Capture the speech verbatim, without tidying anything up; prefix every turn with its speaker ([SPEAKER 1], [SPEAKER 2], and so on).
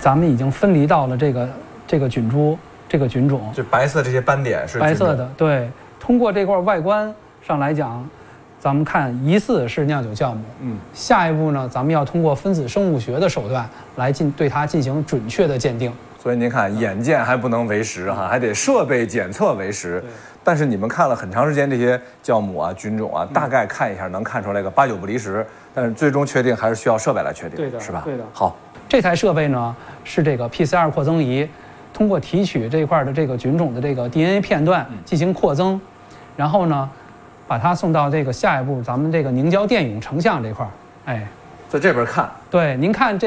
[SPEAKER 1] 咱们已经分离到了这个这个菌株这个菌种，
[SPEAKER 2] 就白色这些斑点是
[SPEAKER 1] 白色的。对，通过这块外观上来讲，咱们看疑似是酿酒酵母。嗯，下一步呢，咱们要通过分子生物学的手段来进对它进行准确的鉴定。
[SPEAKER 3] 所以您看，眼见还不能为实哈，还得设备检测为实。但是你们看了很长时间这些酵母啊、菌种啊，大概看一下能看出来个八九不离十。但是最终确定还是需要设备来确定，
[SPEAKER 1] 对的，
[SPEAKER 3] 是吧？
[SPEAKER 1] 对的。
[SPEAKER 3] 好，
[SPEAKER 1] 这台设备呢是这个 P C R 扩增仪，通过提取这块的这个菌种的这个 D N A 片段进行扩增，然后呢，把它送到这个下一步咱们这个凝胶电泳成像这块，哎，
[SPEAKER 3] 在这边看，
[SPEAKER 1] 对，您看这。